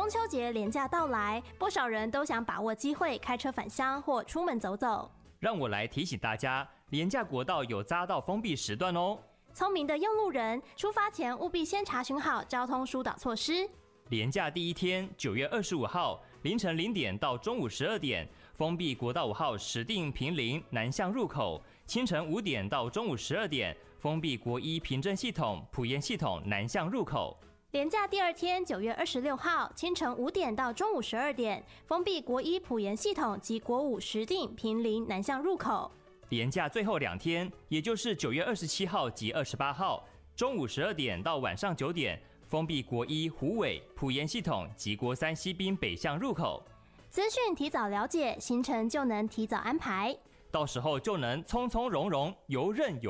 中秋节连假到来，不少人都想把握机会开车返乡或出门走走。 让我来提醒大家，连假国道有匝道封闭时段哦。 聪明的用路人，出发前务必先查询好交通疏导措施。 连假第一天，9月25号凌晨0点到中午12点，封闭国道5号石碇坪林南向入口；清晨5点到中午12点，封闭国一平镇系统埔盐系统南向入口。 连假第二天，9月26号清晨5点到中午12点，封闭国一埔盐系统及国五石碇坪林南向入口。 连假最后2天，也就是9月27号及28号，中午12点到晚上9点，封闭国一虎尾埔盐系统及国三西滨北向入口。 资讯提早了解，行程就能提早安排， 到时候就能从从容容游刃有